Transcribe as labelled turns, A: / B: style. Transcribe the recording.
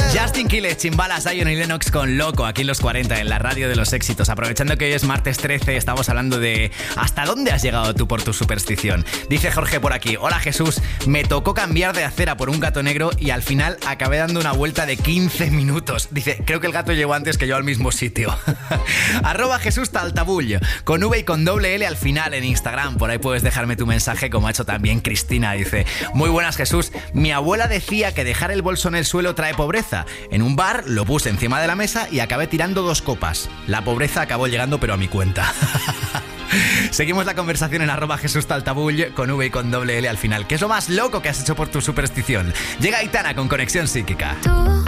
A: Justin Quiles, Chimbala, Zion y Lennox con Loco, aquí en los 40, en la radio de los éxitos. Aprovechando que hoy es martes 13, estamos hablando de ¿hasta dónde has llegado tú por tu superstición? Dice Jorge por aquí: hola Jesús, me tocó cambiar de acera por un gato negro y al final acabé dando una vuelta de 15 minutos. Dice, creo que el gato llegó antes que yo al mismo sitio. @Jesús Taltabull, con V y con doble L al final en Instagram. Por ahí puedes dejarme tu mensaje, como ha hecho también Cristina. Dice, muy buenas Jesús, mi abuela decía que dejar el bolso en el suelo trae pobreza. En un bar lo puse encima de la mesa y acabé tirando 2 copas. La pobreza acabó llegando pero a mi cuenta. Seguimos la conversación en @Jesús Taltabull, con V y con doble L al final. ¿Qué es lo más loco que has hecho por tu superstición? Llega Aitana con Conexión Psíquica.
B: Tú